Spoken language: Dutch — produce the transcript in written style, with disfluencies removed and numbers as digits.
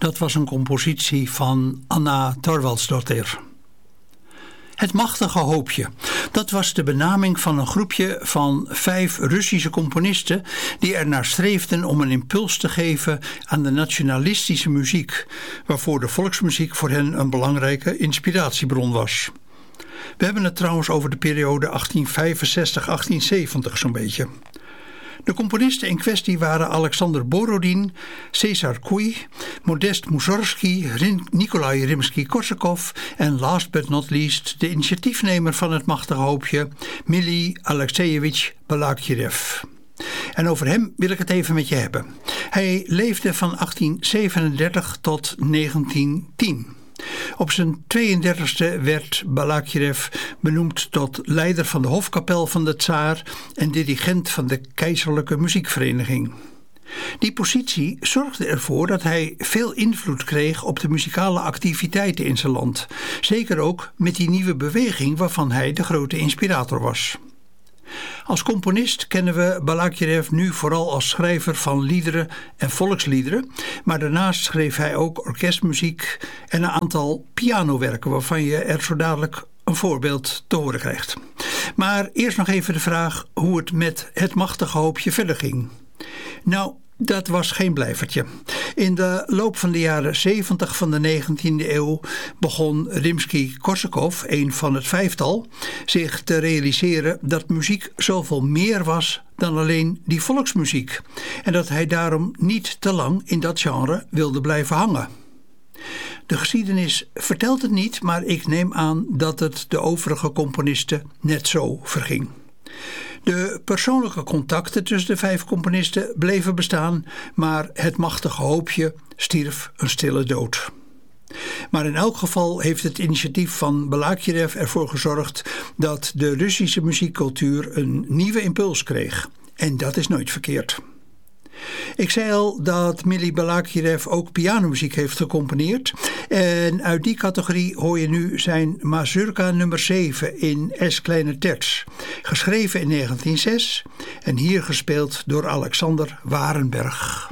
Dat was een compositie van Anna Thorvaldsdottir. Het machtige hoopje, dat was de benaming van een groepje van 5 Russische componisten die ernaar streefden om een impuls te geven aan de nationalistische muziek, waarvoor de volksmuziek voor hen een belangrijke inspiratiebron was. We hebben het trouwens over de periode 1865-1870 zo'n beetje. De componisten in kwestie waren Alexander Borodin, Cesar Cui, Modest Mussorgsky, Nikolai Rimsky-Korsakov en last but not least de initiatiefnemer van het machtige hoopje, Mili Alexeyevich Balakirev. En over hem wil ik het even met je hebben. Hij leefde van 1837 tot 1910. Op zijn 32e werd Balakirev benoemd tot leider van de hofkapel van de tsaar en dirigent van de keizerlijke muziekvereniging. Die positie zorgde ervoor dat hij veel invloed kreeg op de muzikale activiteiten in zijn land. Zeker ook met die nieuwe beweging waarvan hij de grote inspirator was. Als componist kennen we Balakirev nu vooral als schrijver van liederen en volksliederen, maar daarnaast schreef hij ook orkestmuziek en een aantal pianowerken waarvan je er zo dadelijk een voorbeeld te horen krijgt. Maar eerst nog even de vraag hoe het met het machtige hoopje verder ging. Nou, dat was geen blijvertje. In de loop van de jaren 70 van de 19e eeuw begon Rimsky-Korsakov, een van het vijftal, zich te realiseren dat muziek zoveel meer was dan alleen die volksmuziek en dat hij daarom niet te lang in dat genre wilde blijven hangen. De geschiedenis vertelt het niet, maar ik neem aan dat het de overige componisten net zo verging. De persoonlijke contacten tussen de 5 componisten bleven bestaan, maar het machtige hoopje stierf een stille dood. Maar in elk geval heeft het initiatief van Balakirev ervoor gezorgd dat de Russische muziekcultuur een nieuwe impuls kreeg. En dat is nooit verkeerd. Ik zei al dat Mili Balakirev ook pianomuziek heeft gecomponeerd. En uit die categorie hoor je nu zijn Mazurka nummer 7 in S kleine terts. Geschreven in 1906 en hier gespeeld door Alexander Warenberg.